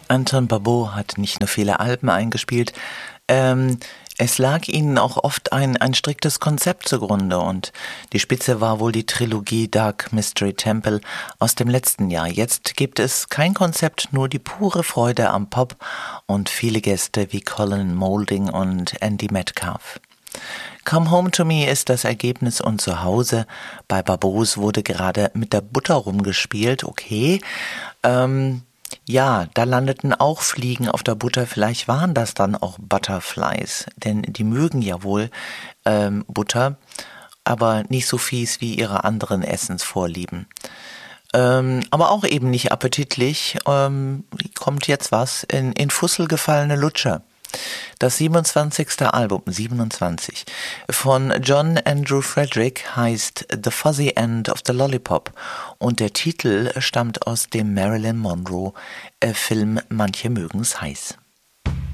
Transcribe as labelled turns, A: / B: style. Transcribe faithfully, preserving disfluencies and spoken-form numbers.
A: Anton Barbeau hat nicht nur viele Alben eingespielt, ähm, es lag ihnen auch oft ein, ein striktes Konzept zugrunde und die Spitze war wohl die Trilogie Dark Mystery Temple aus dem letzten Jahr. Jetzt gibt es kein Konzept, nur die pure Freude am Pop und viele Gäste wie Colin Moulding und Andy Metcalf. Come Home to Me ist das Ergebnis und zu Hause bei Barbeaus wurde gerade mit der Butter rumgespielt, okay, ähm... Ja, da landeten auch Fliegen auf der Butter, vielleicht waren das dann auch Butterflies, denn die mögen ja wohl ähm, Butter, aber nicht so fies wie ihre anderen Essensvorlieben. Ähm, aber auch eben nicht appetitlich, ähm, kommt jetzt was, in, in Fussel gefallene Lutscher. Das siebenundzwanzigste Album, siebenundzwanzig, von John Andrew Frederick heißt The Fuzzy End of the Lollipop und der Titel stammt aus dem Marilyn Monroe-Film Manche mögen's heiß.